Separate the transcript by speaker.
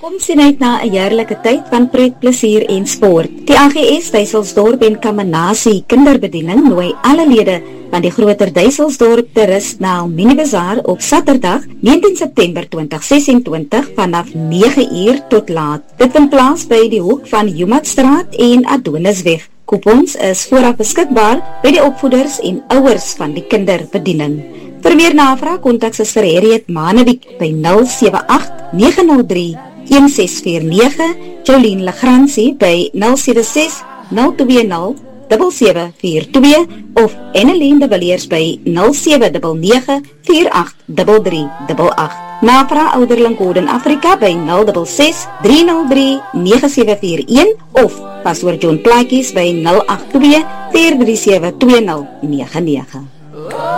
Speaker 1: Kom sien uit na 'n heerlike tyd van pret, plesier en sport. Die AGS Duiselsdorp en Kamanasie kinderbediening nooi alle lede van die groter Duiselsdorp te rus na 'n mini-bazaar op Saterdag 19 September 2026 vanaf 9 uur tot laat. Dit vind plaas by die hoek van Humatstraat en Adonisweg. Coupons is vooraf beskikbaar by die opvoeders en ouers van die kinderbediening. Vir meer navraag kontak Suster Harriet Manewijk by 078-903-1649, Jolien Legrandsie by 076-020-7742 of Annelien de Villiers by 0799-483388. Navraag ouderling Code in Afrika by 066-303-9741 of Pastoor John Plaatjies by 082-437-2099.